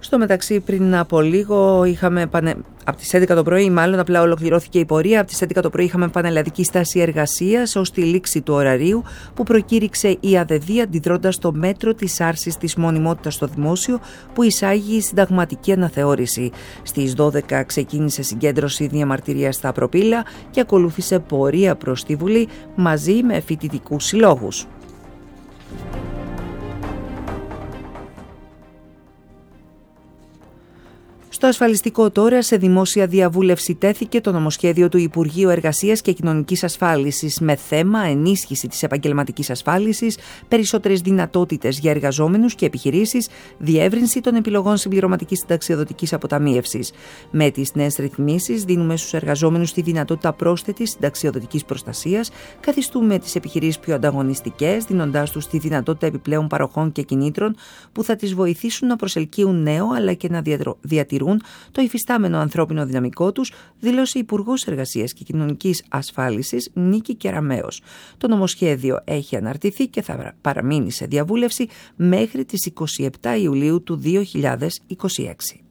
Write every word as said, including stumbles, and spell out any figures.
Στο μεταξύ, πριν από λίγο είχαμε πανε... από τις έντεκα το πρωί, μάλλον απλά ολοκληρώθηκε η πορεία. Από τις έντεκα το πρωί είχαμε πανελλαδική στάση εργασίας ως τη λήξη του ωραρίου που προκήρυξε η ΑΔΕΔ αντιδρώντας στο μέτρο της άρσης της μονιμότητας στο δημόσιο που εισάγει η συνταγματική αναθεώρηση. Στις δώδεκα ξεκίνησε συγκέντρωση διαμαρτυρίας στα Προπύλα και ακολούθησε πορεία προς τη Βουλή μαζί με φοιτητικούς συλλόγους. Στο ασφαλιστικό τώρα, σε δημόσια διαβούλευση τέθηκε το νομοσχέδιο του Υπουργείου Εργασίας και Κοινωνικής Ασφάλισης με θέμα ενίσχυση της επαγγελματικής ασφάλισης, περισσότερες δυνατότητες για εργαζόμενους και επιχειρήσεις, διεύρυνση των επιλογών συμπληρωματικής συνταξιοδοτικής αποταμίευσης. Με τις νέες ρυθμίσεις δίνουμε στους εργαζόμενους τη δυνατότητα πρόσθετης συνταξιοδοτικής προστασίας, καθιστούμε τις επιχειρήσεις πιο ανταγωνιστικές, δίνοντάς τους τη δυνατότητα επιπλέον παροχών και κινήτρων που θα τις βοηθήσουν να προσελκύουν νέο αλλά και να διατηρούν το υφιστάμενο ανθρώπινο δυναμικό τους, δήλωσε η Υπουργός Εργασίας και Κοινωνικής Ασφάλισης Νίκη Κεραμέως. Το νομοσχέδιο έχει αναρτηθεί και θα παραμείνει σε διαβούλευση μέχρι τις είκοσι επτά Ιουλίου του δύο χιλιάδες είκοσι έξι.